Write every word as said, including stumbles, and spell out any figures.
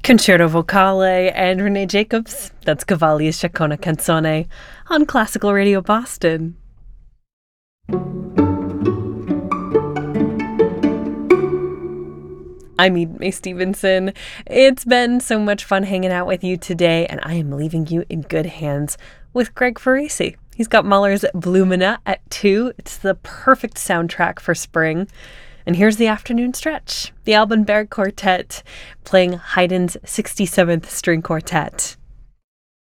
Concerto Vocale and Renee Jacobs. That's Cavalli Sciacca Canzone on Classical Radio Boston. I'm Eden May Stevenson. It's been so much fun hanging out with you today, and I am leaving you in good hands with Greg Faraci. He's got Mahler's Blumina at two. It's the perfect soundtrack for spring. And here's the afternoon stretch. The Alban Berg Quartet playing Haydn's sixty-seventh String Quartet.